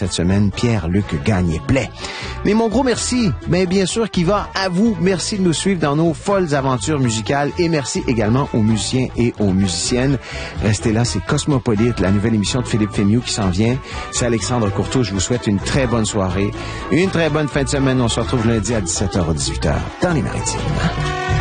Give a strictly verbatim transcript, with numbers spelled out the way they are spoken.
cette semaine, Pierre-Luc Gagné-Play. Mais mon gros merci, mais bien sûr, qui va à vous. Merci de nous suivre dans nos folles aventures musicales et merci également aux musiciens et aux musiciennes. Restez là, c'est Cosmopolite, la nouvelle émission de Philippe Fémieux qui s'en vient. C'est Alexandre Courteau. Je vous souhaite une très bonne soirée, une très bonne fin de semaine. On se retrouve lundi à dix-sept heures à dix-huit heures dans les Maritimes.